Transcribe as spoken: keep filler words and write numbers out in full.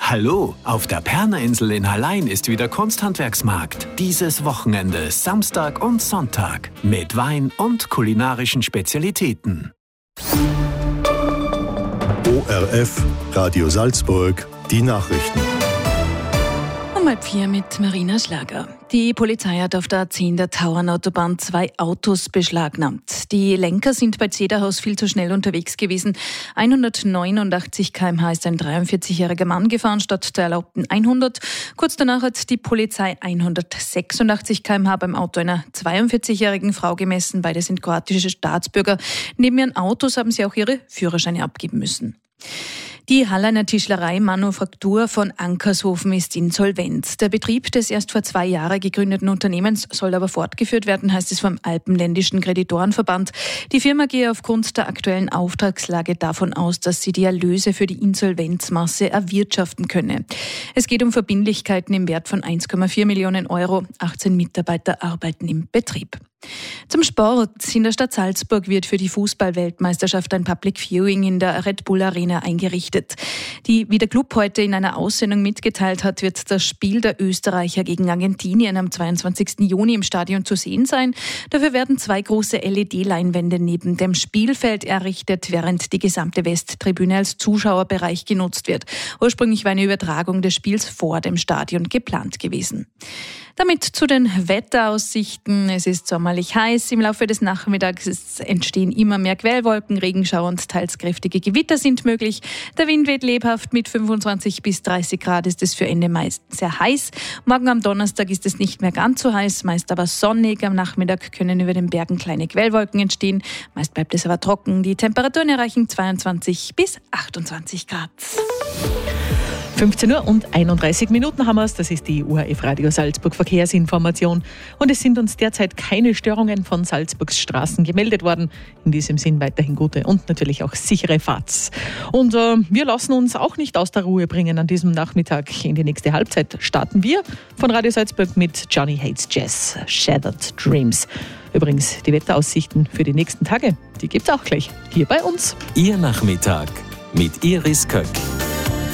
Hallo, auf der Pernerinsel in Hallein ist wieder Kunsthandwerksmarkt. Dieses Wochenende, Samstag und Sonntag. Mit Wein und kulinarischen Spezialitäten. O R F, Radio Salzburg, die Nachrichten. Um halb vier mit Marina Schlager. Die Polizei hat auf der A zehn der Tauernautobahn zwei Autos beschlagnahmt. Die Lenker sind bei Zederhaus viel zu schnell unterwegs gewesen. hundertneunundachtzig Kilometer pro Stunde ist ein dreiundvierzigjähriger Mann gefahren statt der erlaubten hundert. Kurz danach hat die Polizei hundertsechsundachtzig Kilometer pro Stunde beim Auto einer zweiundvierzigjährigen Frau gemessen. Beide sind kroatische Staatsbürger. Neben ihren Autos haben sie auch ihre Führerscheine abgeben müssen. Die Halleiner Tischlerei-Manufaktur von Ankershofen ist insolvent. Der Betrieb des erst vor zwei Jahren gegründeten Unternehmens soll aber fortgeführt werden, heißt es vom Alpenländischen Kreditorenverband. Die Firma gehe aufgrund der aktuellen Auftragslage davon aus, dass sie die Erlöse für die Insolvenzmasse erwirtschaften könne. Es geht um Verbindlichkeiten im Wert von eins Komma vier Millionen Euro. achtzehn Mitarbeiter arbeiten im Betrieb. Zum Sport. In der Stadt Salzburg wird für die Fußball-Weltmeisterschaft ein Public Viewing in der Red Bull Arena eingerichtet. Die, wie der Club heute in einer Aussendung mitgeteilt hat, wird das Spiel der Österreicher gegen Argentinien am zweiundzwanzigsten Juni im Stadion zu sehen sein. Dafür werden zwei große L E D-Leinwände neben dem Spielfeld errichtet, während die gesamte Westtribüne als Zuschauerbereich genutzt wird. Ursprünglich war eine Übertragung des Spiels vor dem Stadion geplant gewesen. Damit zu den Wetteraussichten. Es ist sommerlich heiß. Im Laufe des Nachmittags entstehen immer mehr Quellwolken, Regenschauer und teils kräftige Gewitter sind möglich. Der Wind weht lebhaft. Mit fünfundzwanzig bis dreißig Grad ist es für Ende Mai sehr heiß. Morgen am Donnerstag ist es nicht mehr ganz so heiß, meist aber sonnig. Am Nachmittag können über den Bergen kleine Quellwolken entstehen. Meist bleibt es aber trocken. Die Temperaturen erreichen zweiundzwanzig bis achtundzwanzig Grad. fünfzehn Uhr und einunddreißig Minuten haben wir es. Das ist die O R F Radio Salzburg Verkehrsinformation. Und es sind uns derzeit keine Störungen von Salzburgs Straßen gemeldet worden. In diesem Sinn weiterhin gute und natürlich auch sichere Fahrt. Und äh, wir lassen uns auch nicht aus der Ruhe bringen an diesem Nachmittag. In die nächste Halbzeit starten wir von Radio Salzburg mit Johnny Hates Jazz, Shattered Dreams. Übrigens, die Wetteraussichten für die nächsten Tage, die gibt's auch gleich hier bei uns. Ihr Nachmittag mit Iris Köck.